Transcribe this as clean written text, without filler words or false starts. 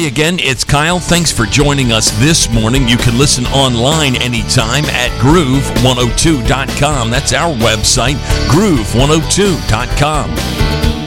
again, it's Kyle. Thanks for joining us this morning. You can listen online anytime at groove102.com. That's our website, groove102.com.